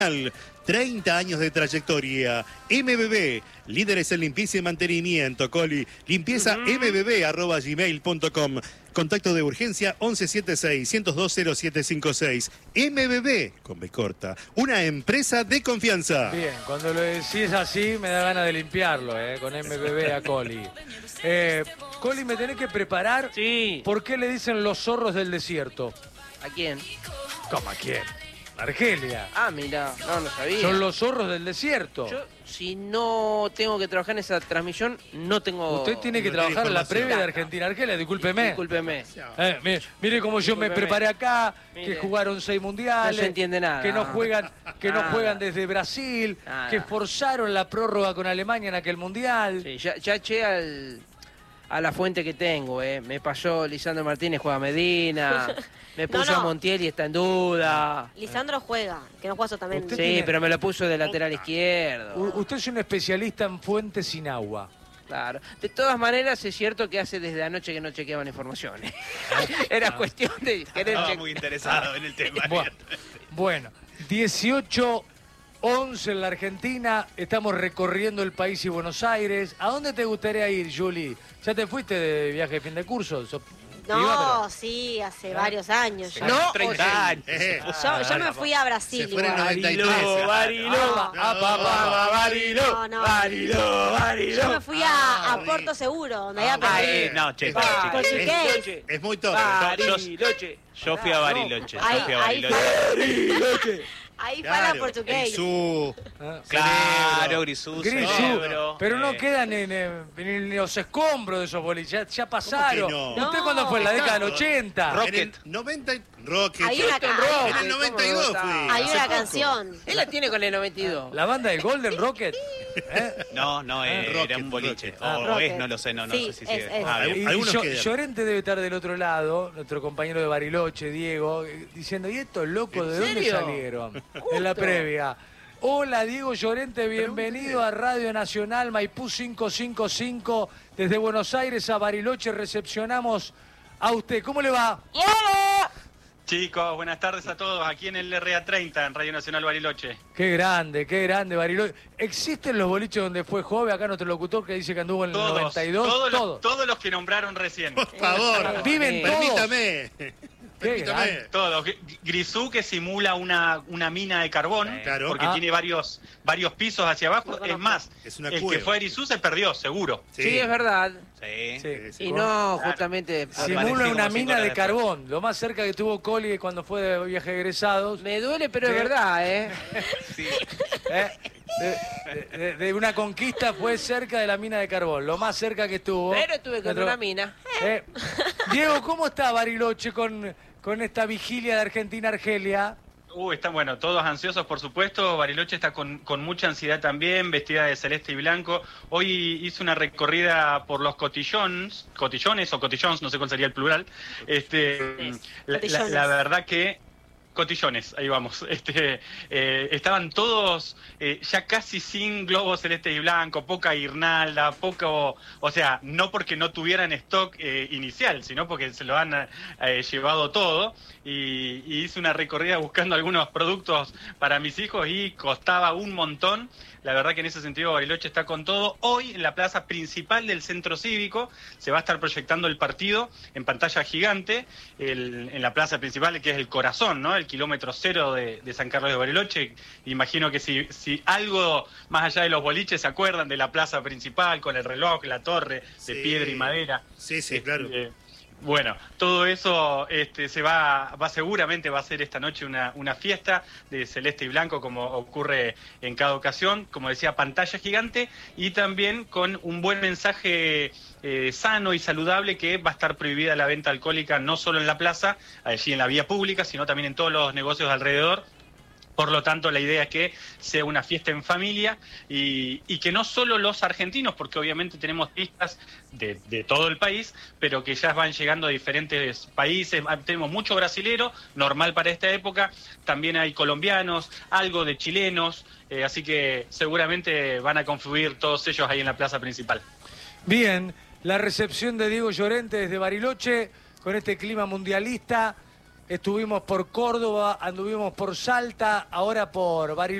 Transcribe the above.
30 años de trayectoria. MBB, líderes en limpieza y mantenimiento. Coli, limpieza mbb@gmail.com. Contacto de urgencia 1176-102-0756. MBB, con B corta, una empresa de confianza. Bien, cuando lo decís así me da ganas de limpiarlo, con MBB a Coli. Coli, me tenés que preparar. Sí. ¿Por qué le dicen los zorros del desierto? ¿A quién? ¿Cómo a quién? Argelia. Ah, mira, no sabía. Son los zorros del desierto. Yo, si no tengo que trabajar en esa transmisión, no tengo... Usted tiene que no tiene trabajar en la información. previa de Argentina-Argelia, discúlpeme. Discúlpeme. Mire cómo yo me preparé acá, que Mire. jugaron 6 mundiales. No se entiende nada. Que no juegan desde Brasil, Nada. que forzaron la prórroga con Alemania en aquel mundial. Sí, ya eché a la fuente que tengo, Me pasó Lisandro Martínez, juega Medina. Me puso No. a Montiel y está en duda. Lisandro juega, que no juega también. Usted Sí, tiene- pero me lo puso de lateral izquierdo. Usted es un especialista en fuentes sin agua. Claro. De todas maneras, es cierto que hace desde anoche que no chequeaban informaciones. Era cuestión de querer Estaba chequear. muy interesado en el tema. Bueno, 18:11 en la Argentina, estamos recorriendo el país y Buenos Aires. ¿A dónde te gustaría ir, Juli? ¿Ya te fuiste de viaje de fin de curso? No, sí, hace varios años. ya. No, 30 años. Yo me fui a Brasil. Se fue en el igual. 93. Yo me fui a Porto Seguro, donde había perdido. No, che, Portugués. Es muy top. Yo fui a Bariloche. Ahí fue a la portugués. Claro, Grisú, Grisú, Cerebro, pero no quedan en los escombros de esos boliches, ya pasaron. ¿Cómo que no? ¿Usted No. cuándo fue? ¿En la década del 80? En el 90 Rocket. Hay una En el 92 fui. Hay hace una poco. canción. Él la tiene con el 92. ¿La banda del Golden Rocket? No, era Rocket, un boliche. Rocket. O Rocket. es, no lo sé, no Sí, sé si es, sigue. es. Ah, bien. Y Algunos quedan. Llorente debe estar del otro lado, nuestro compañero de Bariloche, Diego, diciendo, ¿y estos locos de ¿En dónde serio? salieron? En la previa. Hola, Diego Llorente, bienvenido a Radio Nacional Maipú 555. Desde Buenos Aires a Bariloche recepcionamos a usted. ¿Cómo le va? Chicos, buenas tardes a todos, aquí en el RA30, en Radio Nacional Bariloche. Qué grande Bariloche. ¿Existen los boliches donde fue joven? Acá nuestro locutor que dice que anduvo en el 92. Todos los que nombraron recién. Por favor. Viven todos. Permítame. Qué Permítame. grande. Todos. Grisú, que simula una mina de carbón, Claro. porque Ah. tiene varios pisos hacia abajo. Es más, Es una el cueva. que fue a Grisú se perdió, seguro. Sí, es verdad. Sí. Sí. Sí. Y no, justamente... Simula Apareció una como 5 mina horas de después. carbón. Lo más cerca que tuvo Coli cuando fue de viaje de egresados. Me duele, pero Sí. es verdad, Sí. De una conquista fue cerca de la mina de carbón. Lo más cerca que estuvo. Pero estuve con Nuestro- una mina. Diego, ¿cómo está Bariloche con esta vigilia de Argentina-Argelia? Están, bueno, todos ansiosos, por supuesto. Bariloche está con mucha ansiedad también, vestida de celeste y blanco. Hoy hice una recorrida por los cotillones o cotillons, no sé cuál sería el plural. Cotillones. La verdad que... Cotillones, ahí vamos. Estaban todos ya casi sin globo celeste y blanco, poca guirnalda, poco... O sea, no porque no tuvieran stock inicial, sino porque se lo han llevado todo. Y hice una recorrida buscando algunos productos para mis hijos y costaba un montón. La verdad que en ese sentido Bariloche está con todo. Hoy en la plaza principal del Centro Cívico se va a estar proyectando el partido en pantalla gigante en la plaza principal, que es el corazón, ¿no? El kilómetro cero de San Carlos de Bariloche. Imagino que si algo más allá de los boliches se acuerdan de la plaza principal con el reloj, la torre Sí. de piedra y madera. Sí, claro. Bueno, todo eso seguramente va a ser esta noche una fiesta de celeste y blanco, como ocurre en cada ocasión, como decía, pantalla gigante y también con un buen mensaje sano y saludable, que va a estar prohibida la venta alcohólica no solo en la plaza, allí en la vía pública, sino también en todos los negocios alrededor. Por lo tanto, la idea es que sea una fiesta en familia y que no solo los argentinos, porque obviamente tenemos turistas de todo el país, pero que ya van llegando de diferentes países. Tenemos mucho brasilero, normal para esta época. También hay colombianos, algo de chilenos, así que seguramente van a confluir todos ellos ahí en la plaza principal. Bien, la recepción de Diego Llorente desde Bariloche con este clima mundialista. estuvimos por Córdoba, anduvimos por Salta, ahora por Bariloche.